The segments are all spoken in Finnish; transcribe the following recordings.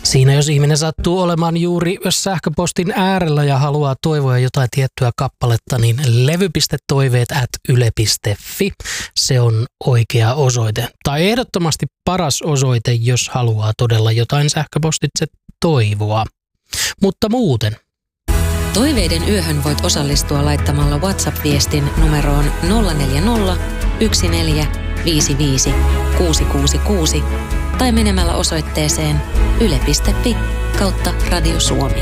Siinä jos ihminen sattuu olemaan juuri sähköpostin äärellä ja haluaa toivoa jotain tiettyä kappaletta, niin levy.toiveet@yle.fi. Se on oikea osoite. Tai ehdottomasti paras osoite, jos haluaa todella jotain sähköpostitse toivoa. Mutta muuten. Toiveiden yöhön voit osallistua laittamalla WhatsApp-viestin numeroon 040 1455 666 tai menemällä osoitteeseen yle.fi/Radio Suomi.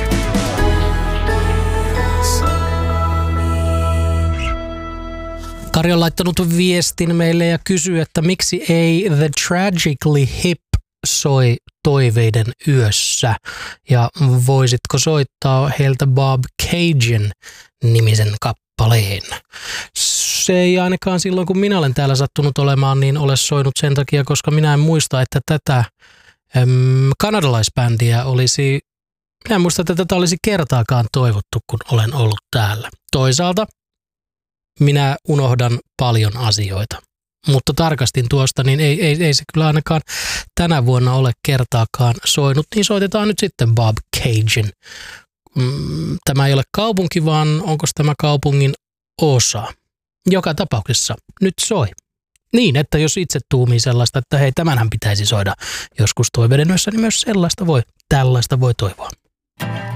Kari on laittanut viestin meille ja kysyy, että miksi ei The Tragically Hip soi Toiveiden yössä ja voisitko soittaa heiltä Bob Cajun nimisen kappaleen. Se ei ainakaan silloin, kun minä olen täällä sattunut olemaan, niin ole soinut sen takia, koska minä en muista, että tätä kanadalaisbändiä olisi, minä en muista, että tätä olisi kertaakaan toivottu, kun olen ollut täällä. Toisaalta minä unohdan paljon asioita. Mutta tarkastin tuosta, niin ei se kyllä ainakaan tänä vuonna ole kertaakaan soinut, niin soitetaan nyt sitten Bob Cajun. Tämä ei ole kaupunki, vaan onko tämä kaupungin osa? Joka tapauksessa nyt soi. Niin, että jos itse tuumii sellaista, että hei, tämänhän pitäisi soida joskus Toiveiden yössä, niin myös tällaista voi toivoa.